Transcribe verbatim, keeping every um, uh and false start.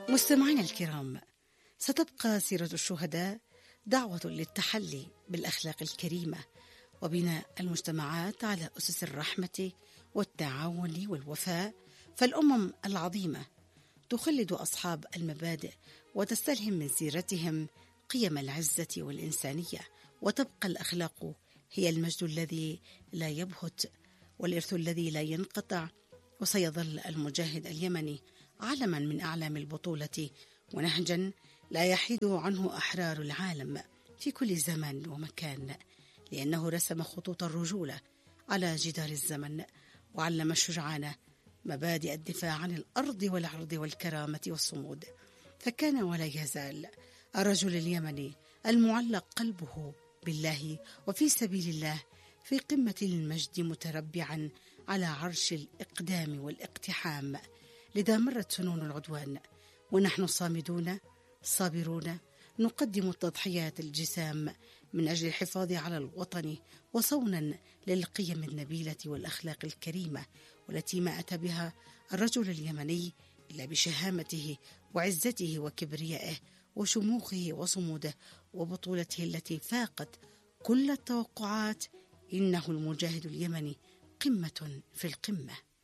مستمعينا الكرام، ستبقى سيرة الشهداء دعوة للتحلي بالأخلاق الكريمة وبناء المجتمعات على أسس الرحمة والتعاون والوفاء. فالأمم العظيمة تخلد أصحاب المبادئ وتستلهم من سيرتهم قيم العزة والإنسانية، وتبقى الأخلاق هي المجد الذي لا يبهت والإرث الذي لا ينقطع. وسيظل المجاهد اليمني علما من أعلام البطولة ونهجا لا يحيد عنه أحرار العالم في كل زمان ومكان، لأنه رسم خطوط الرجولة على جدار الزمن، وعلم الشجعان مبادئ الدفاع عن الأرض والعرض والكرامة والصمود. فكان ولا يزال الرجل اليمني المعلق قلبه بالله وفي سبيل الله في قمة المجد متربعا على عرش الإقدام والاقتحام. لذا مرت سنون العدوان ونحن صامدون صابرون نقدم التضحيات الجسام من أجل الحفاظ على الوطن وصونا للقيم النبيلة والأخلاق الكريمة، والتي ما أتى بها الرجل اليمني إلا بشهامته وعزته وكبريائه وشموخه وصموده وبطولته التي فاقت كل التوقعات. إنه المجاهد اليمني قمة في القمة.